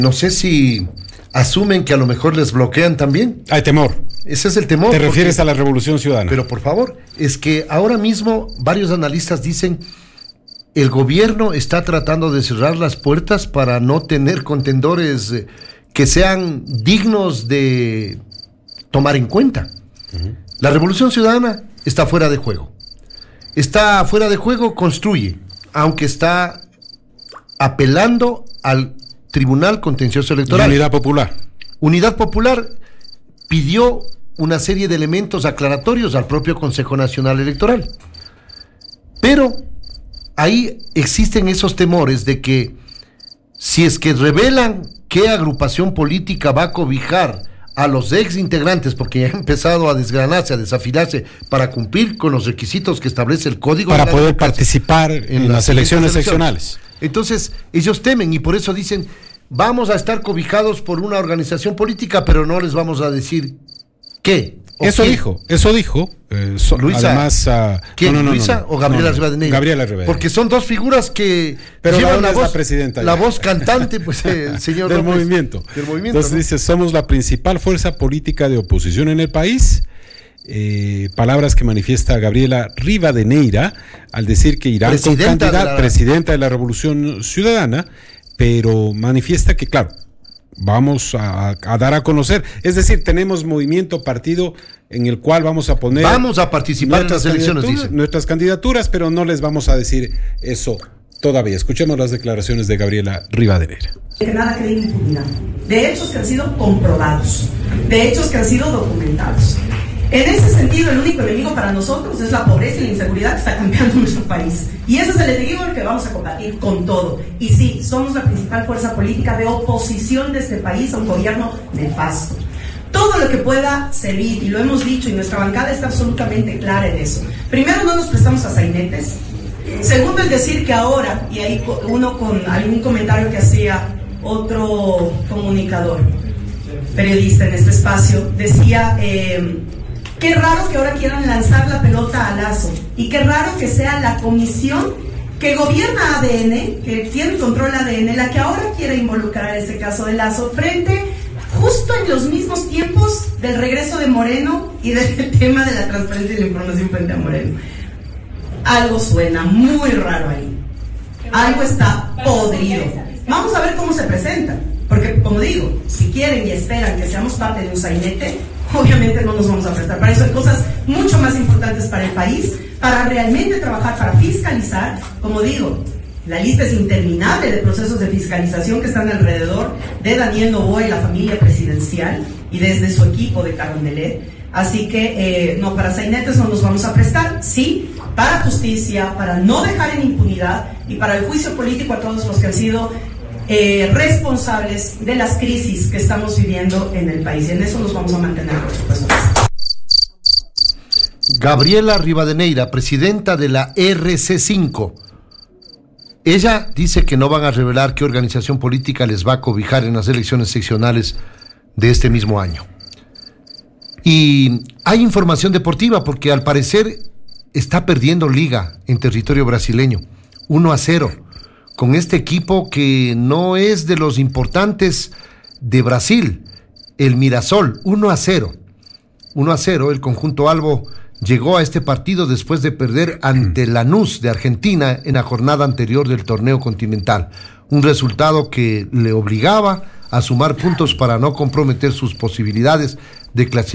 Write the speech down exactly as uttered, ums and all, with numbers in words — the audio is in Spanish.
No sé si asumen que a lo mejor les bloquean también. Hay temor. Ese es el temor. ¿Te refieres porque, a la Revolución Ciudadana? Pero por favor, es que ahora mismo varios analistas dicen el gobierno está tratando de cerrar las puertas para no tener contendores eh, que sean dignos de tomar en cuenta. Uh-huh. La Revolución Ciudadana está fuera de juego. Está fuera de juego, construye, aunque está apelando al Tribunal Contencioso Electoral. Y Unidad Popular. Unidad Popular pidió una serie de elementos aclaratorios al propio Consejo Nacional Electoral. Pero ahí existen esos temores de que si es que revelan qué agrupación política va a cobijar a los ex integrantes, porque ya ha empezado a desgranarse, a desafilarse para cumplir con los requisitos que establece el Código para poder participar en, en las, las elecciones seccionales. Entonces, ellos temen y por eso dicen, vamos a estar cobijados por una organización política, pero no les vamos a decir qué. Eso quién. dijo, eso dijo. Eh, so, Luisa, además, uh, ¿quién? No, no, no, ¿Luisa no, no, o Gabriela no, no, Rivadeneira? Gabriela Rivadeneira. Porque son dos figuras que pero llevan la, la voz, la presidenta. La voz cantante, pues el señor del López, movimiento. Del movimiento. Entonces ¿no? dice, somos la principal fuerza política de oposición en el país. Eh, palabras que manifiesta Gabriela Rivadeneira al decir que irá con candidata, la... presidenta de la Revolución Ciudadana, pero manifiesta que, claro, vamos a, a dar a conocer, es decir, tenemos movimiento, partido en el cual vamos a poner vamos a participar en las elecciones, dicen. Nuestras candidaturas, pero no les vamos a decir eso todavía. Escuchemos las declaraciones de Gabriela Rivadeneira. Que nada quede impunidad, de hechos que han sido comprobados, de hechos que han sido documentados. En ese sentido, el único enemigo para nosotros es la pobreza y la inseguridad que está cambiando nuestro país. Y ese es el enemigo al que vamos a combatir con todo. Y sí, somos la principal fuerza política de oposición de este país a un gobierno nefasto. Todo lo que pueda servir, y lo hemos dicho, y nuestra bancada está absolutamente clara en eso. Primero, no nos prestamos a sainetes. Segundo, el decir que ahora, y ahí uno con algún comentario que hacía otro comunicador, periodista en este espacio, decía... Eh, Qué raro que ahora quieran lanzar la pelota a Lazo y qué raro que sea la comisión que gobierna A D N, que tiene control A D N, la que ahora quiere involucrar ese caso de Lazo frente justo en los mismos tiempos del regreso de Moreno y del tema de la transparencia y la información frente a Moreno. Algo suena muy raro ahí. Algo está podrido. Vamos a ver cómo se presenta. Porque, como digo, si quieren y esperan que seamos parte de un sainete, obviamente no nos vamos a prestar. Para eso hay cosas mucho más importantes para el país, para realmente trabajar, para fiscalizar. Como digo, la lista es interminable de procesos de fiscalización que están alrededor de Daniel Noboa y la familia presidencial y desde su equipo de Carondelet. Así que, eh, no, para sainetes no nos vamos a prestar, sí, para justicia, para no dejar en impunidad y para el juicio político a todos los que han sido Eh, responsables de las crisis que estamos viviendo en el país. Y en eso nos vamos a mantener, por supuesto. Gabriela Rivadeneira, presidenta de la R C cinco. Ella dice que no van a revelar qué organización política les va a cobijar en las elecciones seccionales de este mismo año. Y hay información deportiva porque al parecer está perdiendo liga en territorio brasileño, uno a cero. Con este equipo que no es de los importantes de Brasil, el Mirassol, uno a cero. uno a cero, el conjunto albo llegó a este partido después de perder ante Lanús de Argentina en la jornada anterior del torneo continental. Un resultado que le obligaba a sumar puntos para no comprometer sus posibilidades de clasificación